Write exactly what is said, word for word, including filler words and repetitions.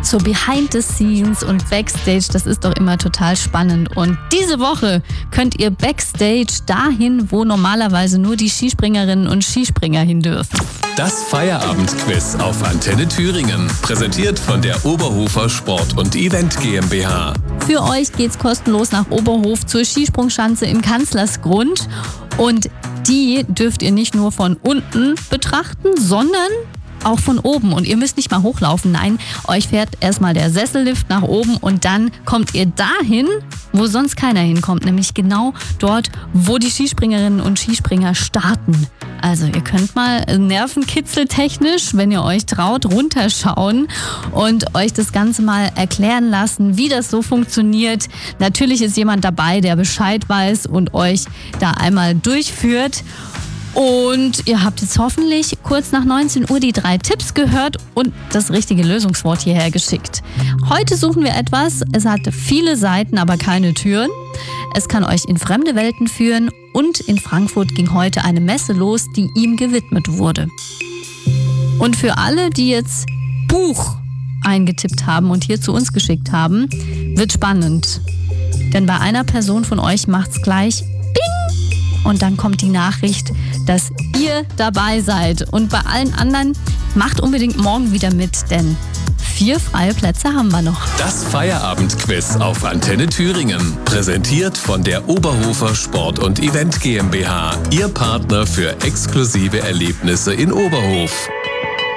so Behind the Scenes und Backstage. Das ist doch immer total spannend. Und diese Woche könnt ihr Backstage dahin, wo normalerweise nur die Skispringerinnen und Skispringer hin dürfen. Das Feierabendquiz auf Antenne Thüringen, präsentiert von der Oberhofer Sport und Event GmbH. Für euch geht's kostenlos nach Oberhof zur Skisprungschanze im Kanzlersgrund. Und die dürft ihr nicht nur von unten betrachten, sondern auch von oben. Und ihr müsst nicht mal hochlaufen. Nein, euch fährt erstmal der Sessellift nach oben und dann kommt ihr dahin, wo sonst keiner hinkommt. Nämlich genau dort, wo die Skispringerinnen und Skispringer starten. Also ihr könnt mal nervenkitzeltechnisch, wenn ihr euch traut, runterschauen und euch das Ganze mal erklären lassen, wie das so funktioniert. Natürlich ist jemand dabei, der Bescheid weiß und euch da einmal durchführt. Und ihr habt jetzt hoffentlich kurz nach neunzehn Uhr die drei Tipps gehört und das richtige Lösungswort hierher geschickt. Heute suchen wir etwas. Es hat viele Seiten, aber keine Türen. Es kann euch in fremde Welten führen und in Frankfurt ging heute eine Messe los, die ihm gewidmet wurde. Und für alle, die jetzt Buch eingetippt haben und hier zu uns geschickt haben, wird spannend. Denn bei einer Person von euch macht's gleich Bing und dann kommt die Nachricht, dass ihr dabei seid. Und bei allen anderen macht unbedingt morgen wieder mit, denn vier freie Plätze haben wir noch. Das Feierabendquiz auf Antenne Thüringen, präsentiert von der Oberhofer Sport und Event GmbH, Ihr Partner für exklusive Erlebnisse in Oberhof.